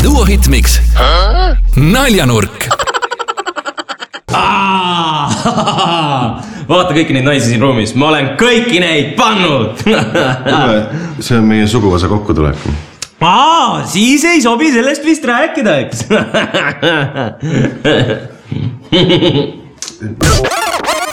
Duo Hitmix Naljanurk. Vaata kõiki neid naisi siin ruumis. Ma olen kõiki neid pannud. See on meie suguvõsa kokkutulek. Siis ei sobi sellest vist rääkida, eks?